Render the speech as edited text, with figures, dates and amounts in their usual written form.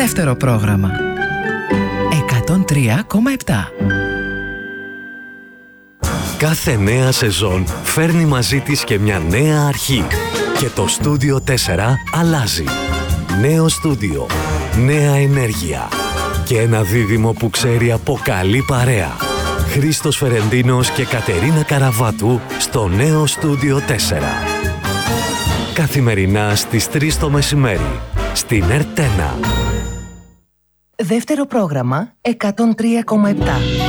Δεύτερο πρόγραμμα 103,7. Κάθε νέα σεζόν φέρνει μαζί της και μια νέα αρχή. Και το Στούντιο 4 αλλάζει. Νέο στούντιο, νέα ενέργεια και ένα δίδυμο που ξέρει από καλή παρέα. Χρήστος Φερεντίνος και Κατερίνα Καραβάτου στο νέο Στούντιο 4. Καθημερινά στις 3 το μεσημέρι, στην ΕΡΤ1. Δεύτερο πρόγραμμα 103,7.